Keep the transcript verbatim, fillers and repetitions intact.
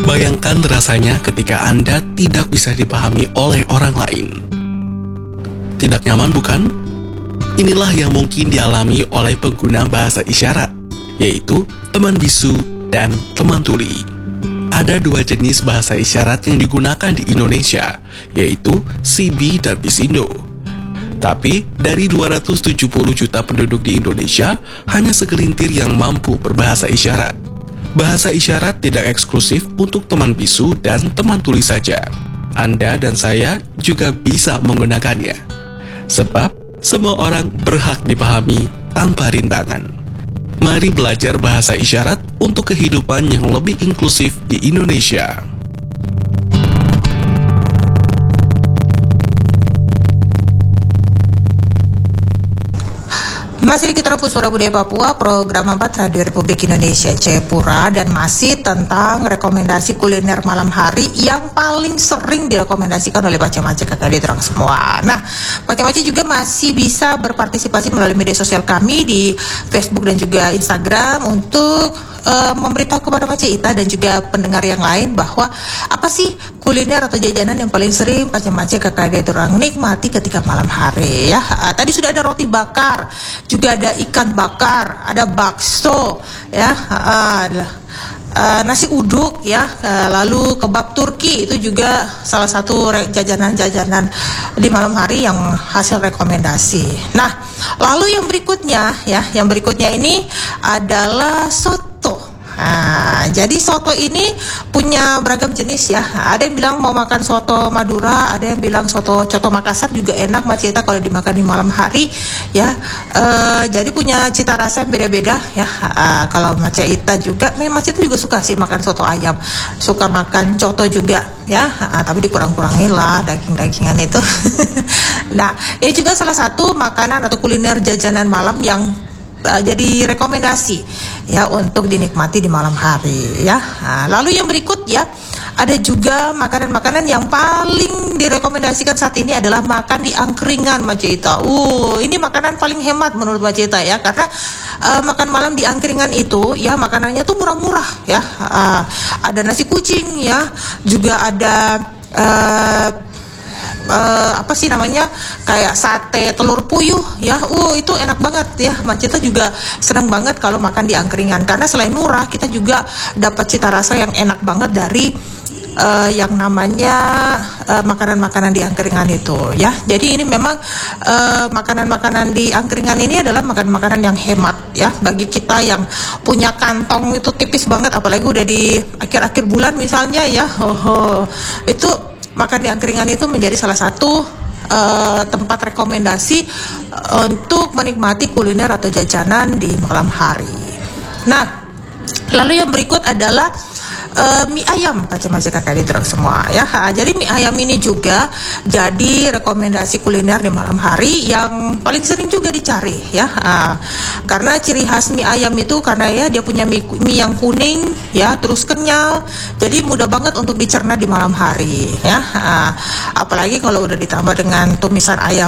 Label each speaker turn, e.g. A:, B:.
A: Bayangkan rasanya ketika Anda tidak bisa dipahami oleh orang lain. Tidak nyaman, bukan? Inilah yang mungkin dialami oleh pengguna bahasa isyarat, yaitu teman bisu dan teman tuli. Ada dua jenis bahasa isyarat yang digunakan di Indonesia, yaitu C B dan Bisindo. Tapi, dari dua ratus tujuh puluh juta penduduk di Indonesia, hanya segelintir yang mampu berbahasa isyarat. Bahasa isyarat tidak eksklusif untuk teman bisu dan teman tuli saja. Anda dan saya juga bisa menggunakannya. Sebab, semua orang berhak dipahami tanpa rintangan. Mari belajar bahasa isyarat untuk kehidupan yang lebih inklusif di Indonesia.
B: Masih di Kitra Suara Budaya Papua, program empat Radio Republik Indonesia Jayapura, dan masih tentang rekomendasi kuliner malam hari yang paling sering direkomendasikan oleh Pace-Mace kakak di terang semua. Nah, Pace-Mace juga masih bisa berpartisipasi melalui media sosial kami di Facebook dan juga Instagram untuk uh, memberitahu kepada Pace Ita dan juga pendengar yang lain bahwa apa sih kuliner atau jajanan yang paling sering Pace-Mace kakak di terang nikmati ketika malam hari ya. Uh, tadi sudah ada roti bakar, juga ada ikan bakar, ada bakso, ya, ada uh, nasi uduk, ya, uh, lalu kebab Turki itu juga salah satu jajanan-jajanan di malam hari yang hasil rekomendasi. Nah, lalu yang berikutnya, ya, yang berikutnya ini adalah soto. Nah, jadi soto ini punya beragam jenis ya. Ada yang bilang mau makan soto Madura, ada yang bilang soto coto Makassar juga enak Mace Ita kalau dimakan di malam hari ya. E, jadi punya cita rasa yang beda-beda ya. E, kalau Mace Ita juga, memang Mace Ita juga suka sih makan soto ayam, suka makan coto juga ya. E, tapi dikurang-kurangin lah daging-dagingan itu. Nah, ini juga salah satu makanan atau kuliner jajanan malam yang Uh, jadi rekomendasi ya untuk dinikmati di malam hari ya. Nah, lalu yang berikut ya, ada juga makanan-makanan yang paling direkomendasikan saat ini adalah makan di angkringan Mace Ita. Uh, ini makanan paling hemat menurut Mace Ita ya, karena uh, makan malam di angkringan itu ya makanannya tuh murah-murah ya. Uh, ada nasi kucing ya, juga ada uh, Uh, apa sih namanya, kayak sate telur puyuh ya. Uh itu enak banget ya. Mace Ita juga senang banget kalau makan di angkringan, karena selain murah kita juga dapat cita rasa yang enak banget dari uh, yang namanya uh, makanan-makanan di angkringan itu ya. Jadi ini memang uh, makanan-makanan di angkringan ini adalah makanan-makanan yang hemat ya bagi kita yang punya kantong itu tipis banget, apalagi udah di akhir-akhir bulan misalnya ya. Oh, oh. Itu makan di angkringan itu menjadi salah satu uh, tempat rekomendasi uh, untuk menikmati kuliner atau jajanan di malam hari. Nah, lalu yang berikut adalah uh, mie ayam Pace-Mace kakak di terang semua ya. Ha, jadi mie ayam ini juga jadi rekomendasi kuliner di malam hari yang paling sering juga dicari ya. Ha, karena ciri khas mie ayam itu karena ya dia punya mie, mie yang kuning ya, terus kenyal, jadi mudah banget untuk dicerna di malam hari ya. Ha, apalagi kalau udah ditambah dengan tumisan ayam